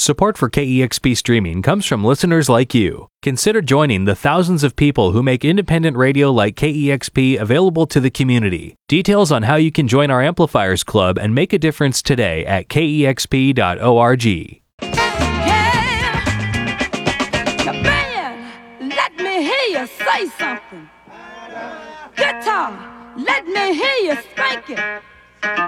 Support for KEXP streaming comes from listeners like you. Consider joining the thousands of people who make independent radio like KEXP available to the community. Details on how you can join our Amplifiers Club and make a difference today at kexp.org. Yeah. Now, band, let me hear you say something. Guitar, let me hear you spank it.